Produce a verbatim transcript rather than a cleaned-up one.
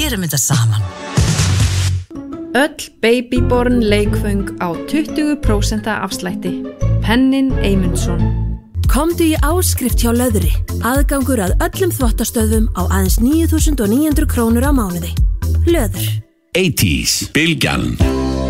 gerum þetta saman. Öll Babyborn leikföng á tuttugu prósent afslætti. Pennin Eymundsson. Komdu í áskrift hjá Löðri. Aðgangur að öllum þvottastöðvum á aðeins níu þúsund níu hundruð krónur á mánuði. Löður. eighties, Bylgjan.